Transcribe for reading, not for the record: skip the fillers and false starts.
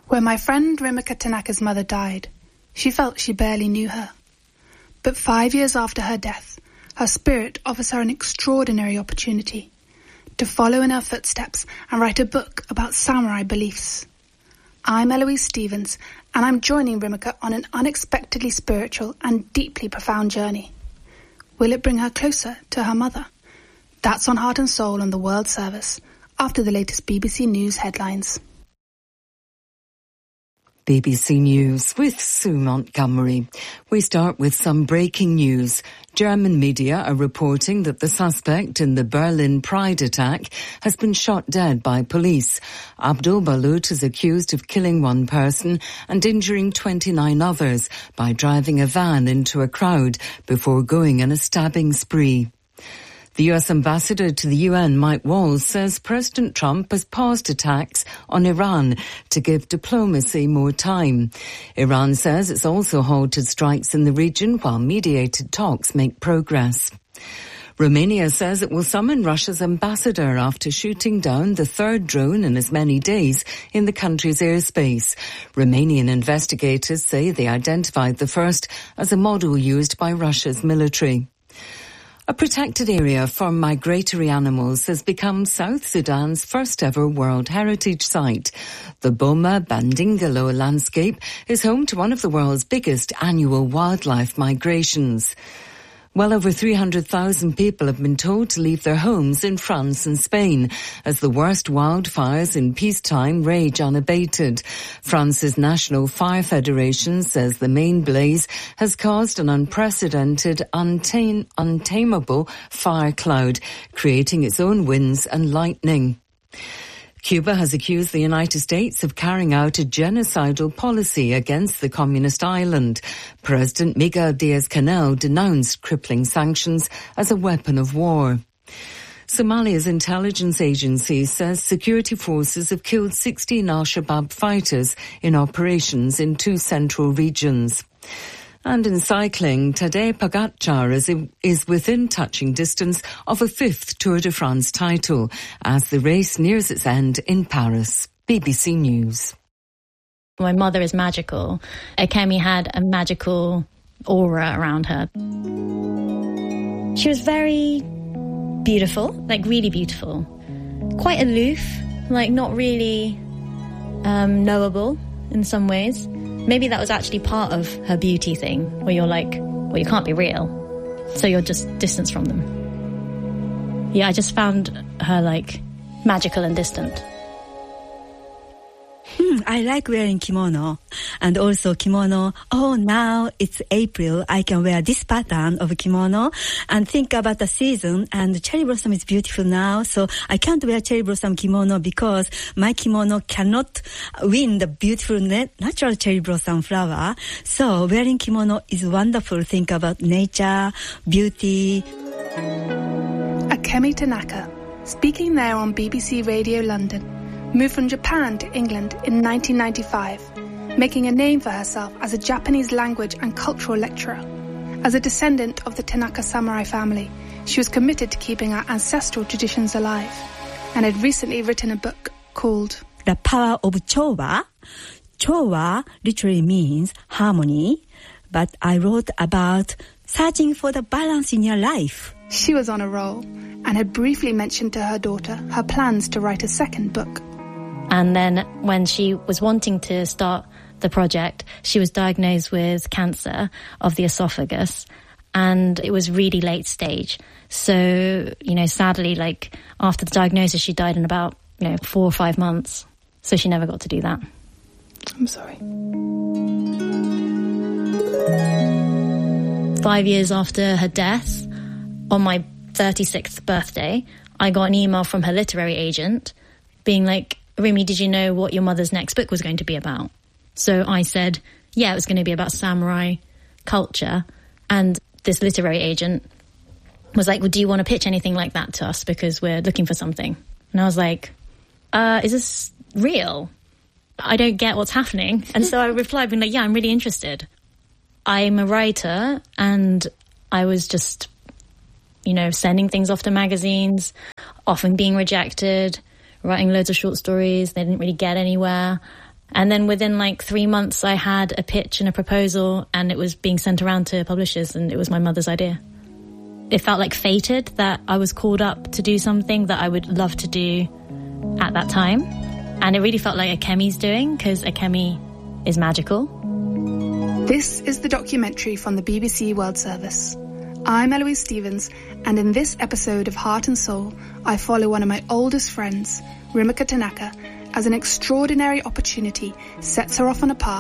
When my friend Rimika Tanaka's mother died, she felt she barely knew her. But 5 years after her death, her spirit offers her an extraordinary opportunity to follow in her footsteps and write a book about samurai beliefs. I'm Eloise Stevens, and I'm joining Rimika on an unexpectedly spiritual and deeply profound journey. Will it bring her closer to her mother? That's on Heart and Soul on the World Service, after the latest BBC News headlines. BBC News with Sue Montgomery. We start with some breaking news. German media are reporting that the suspect in the Berlin Pride attack has been shot dead by police. Abdul Balut is accused of killing one person and injuring 29 others by driving a van into a crowd before going on a stabbing spree. The US ambassador to the UN, Mike Walls, says President Trump has paused attacks on Iran to give diplomacy more time. Iran says it's also halted strikes in the region while mediated talks make progress. Romania says it will summon Russia's ambassador after shooting down the third drone in as many days in the country's airspace. Romanian investigators say they identified the first as a model used by Russia's military. A protected area for migratory animals has become South Sudan's first ever World Heritage Site. The Boma Bandingalo landscape is home to one of the world's biggest annual wildlife migrations. Well over 300,000 people have been told to leave their homes in France and Spain as the worst wildfires in peacetime rage unabated. France's National Fire Federation says the main blaze has caused an unprecedented, untamable fire cloud, creating its own winds and lightning. Cuba has accused the United States of carrying out a genocidal policy against the communist island. President Miguel Diaz-Canel denounced crippling sanctions as a weapon of war. Somalia's intelligence agency says security forces have killed 16 al-Shabaab fighters in operations in 2 central regions. And in cycling, Tadej Pogačar is within touching distance of a 5th Tour de France title as the race nears its end in Paris. BBC News. My mother is magical. Kemi had a magical aura around her. She was very beautiful, like really beautiful. Quite aloof, like not really knowable in some ways. Maybe that was actually part of her beauty thing, where you're like, well, you can't be real, so you're just distanced from them. Yeah, I just found her, like, magical and distant. I like wearing kimono. And also kimono, now it's April, I can wear this pattern of kimono and think about the season, and cherry blossom is beautiful now, so I can't wear cherry blossom kimono because my kimono cannot win the beautiful natural cherry blossom flower. So wearing kimono is wonderful. Think about nature, beauty. Kemi Tanaka, speaking there on BBC Radio London, moved from Japan to England in 1995, making a name for herself as a Japanese language and cultural lecturer. As a descendant of the Tanaka samurai family, she was committed to keeping our ancestral traditions alive, and had recently written a book called The Power of Chowa. Chowa literally means harmony, but I wrote about searching for the balance in your life. She was on a roll and had briefly mentioned to her daughter her plans to write a second book. And then when she was wanting to start the project, she was diagnosed with cancer of the esophagus, and it was really late stage. So, sadly, like after the diagnosis, she died in about, 4 or 5 months. So she never got to do that. I'm sorry. 5 years after her death, on my 36th birthday, I got an email from her literary agent being like, Rimi, did you know what your mother's next book was going to be about? So I said, yeah, it was going to be about samurai culture. And this literary agent was like, well, do you want to pitch anything like that to us? Because we're looking for something. And I was like, is this real? I don't get what's happening. And so I replied, being like, yeah, I'm really interested. I'm a writer, and I was just, sending things off to magazines, often being rejected, writing loads of short stories. They didn't really get anywhere. And then within like 3 months, I had a pitch and a proposal, and it was being sent around to publishers, and it was my mother's idea. It felt like fated that I was called up to do something that I would love to do at that time. And it really felt like Akemi's doing, because Akemi is magical. This is the documentary from the BBC World Service. I'm Eloise Stevens, and in this episode of Heart and Soul, I follow one of my oldest friends, Rimika Tanaka, as an extraordinary opportunity sets her off on a path